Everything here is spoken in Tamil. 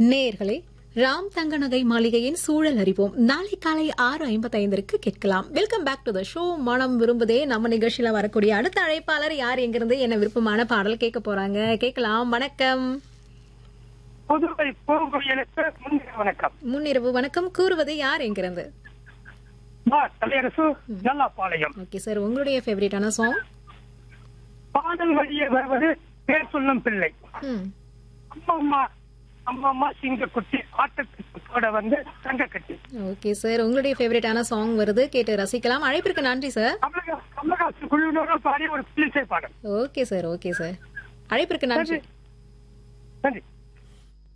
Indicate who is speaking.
Speaker 1: நேயர்களே, ராம் தங்க நகை மாளிகையின் சூழல் அறிவோம் நாளை காலை 6:55 கேட்கலாம். Welcome back to the show. மனம் விரும்புதே நம்ம நிகழ்ச்சியில வரக்கூடிய அடுத்த அழைப்பாளர் யார், எங்கிருந்து என்ன விருப்பமான பாடல் கேட்க போறாங்க? கேட்கலாம். வணக்கம்.
Speaker 2: புதுவை பூங்குயிலுக்கு வணக்கம்.
Speaker 1: முன்னிரவு வணக்கம். கூறுவது யார், எங்கிருந்து?
Speaker 2: தலையரசு நல்லாப்பாளையம்.
Speaker 1: ஓகே சார், உங்களுடைய ஃபேவரட்டான சாங்?
Speaker 2: பாடல் வழியே வருவது பேர் சொல்லும் பிள்ளை. அம்மா அம்மா சிங்கக்குட்டி ஆட்டத்துக்கூட வந்து தங்கக்கட்டி.
Speaker 1: ஓகே சார், உங்களுடைய ஃபேவரட்டான சாங் வருது, கேட்டு ரசிக்கலாம். அழைப்பிற்கு நன்றி சார்.
Speaker 2: கமலஹாசன் குழுவினரோடு பாடிய ஒரு பிள்ளைசை பாடல்.
Speaker 1: ஓகே சார், ஓகே சார், அழைப்பிற்கு நன்றி.
Speaker 2: நன்றி.